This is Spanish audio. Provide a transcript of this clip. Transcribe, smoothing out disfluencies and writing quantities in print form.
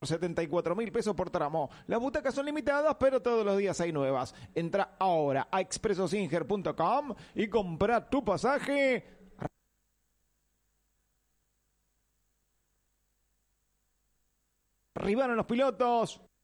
74.000 pesos por tramo. Las butacas son limitadas, pero todos los días hay nuevas. Entra ahora a expresosinger.com y compra tu pasaje. Arribaron los pilotos.